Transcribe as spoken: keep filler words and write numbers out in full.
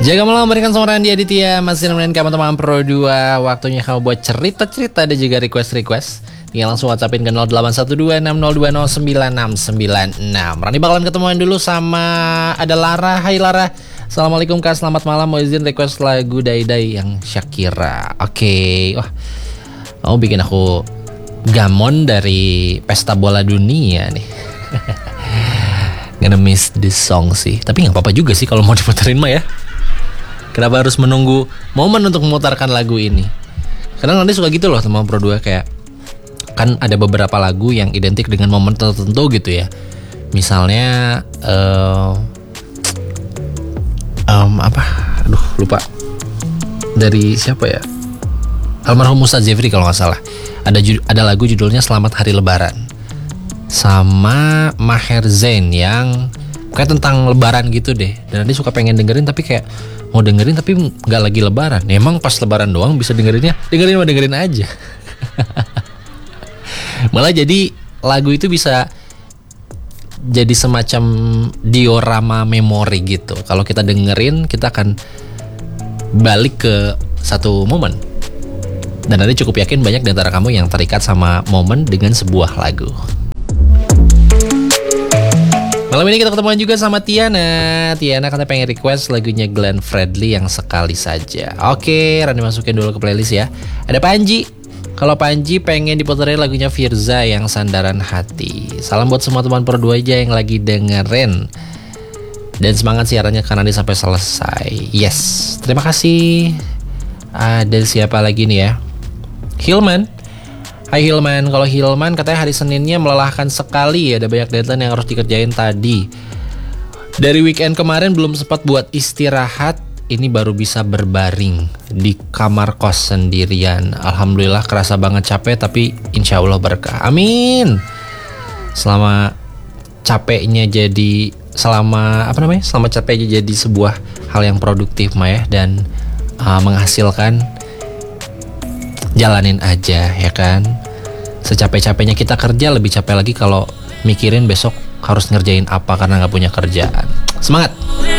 Jaga malam memberikan suara Andi Aditya. Masih nemenin kamu teman Pro dua. Waktunya kamu buat cerita-cerita dan juga request-request. Tinggal langsung whatsappin ke nol delapan satu dua enam nol dua nol sembilan enam sembilan enam. Rani bakalan ketemuan dulu sama ada Lara. Hai Lara. Assalamualaikum Kak, selamat malam. Mau izin request lagu Dai-Dai yang Shakira. Oke. Wah, kamu bikin aku gamon dari pesta bola dunia nih. Gonna miss this song sih. Tapi gak apa-apa juga sih kalau mau diputerin mah ya. Kenapa harus menunggu momen untuk memutarkan lagu ini? Karena nanti suka gitu loh teman Pro dua, kayak kan ada beberapa lagu yang identik dengan momen tertentu gitu ya. Misalnya uh, um, apa? Aduh lupa. Dari siapa ya? Almarhum Ustadz Jefri kalau nggak salah. Ada ada lagu judulnya Selamat Hari Lebaran. Sama Maher Zain yang kayak tentang lebaran gitu deh. Dan nanti suka pengen dengerin tapi kayak mau dengerin tapi nggak lagi lebaran. Ya, emang pas lebaran doang bisa dengerinnya, dengerin mah dengerin aja. Malah jadi lagu itu bisa jadi semacam diorama memori gitu. Kalau kita dengerin kita akan balik ke satu momen. Dan nanti cukup yakin banyak di antara kamu yang terikat sama momen dengan sebuah lagu. Malam ini kita ketemuan juga sama Tiana. Tiana katanya pengen request lagunya Glenn Fredly yang Sekali Saja. Oke, Rani masukin dulu ke playlist ya. Ada Panji. Kalau Panji pengen diputerin lagunya Firza yang Sandaran Hati. Salam buat semua teman Pro dua aja yang lagi dengerin. Dan semangat siarannya karena nanti sampai selesai. Yes, terima kasih. Ada siapa lagi nih ya? Hilman. Hai Hilman, kalau Hilman katanya hari Seninnya melelahkan sekali ya, ada banyak deadline yang harus dikerjain tadi. Dari weekend kemarin belum sempat buat istirahat, ini baru bisa berbaring di kamar kos sendirian. Alhamdulillah kerasa banget capek tapi insya Allah berkah. Amin. Selama capeknya jadi, selama apa namanya, selama capeknya jadi sebuah hal yang produktif Maya dan uh, menghasilkan. Jalanin aja ya kan. Secapek-capeknya kita kerja, lebih capek lagi kalau mikirin besok harus ngerjain apa karena gak punya kerjaan. Semangat.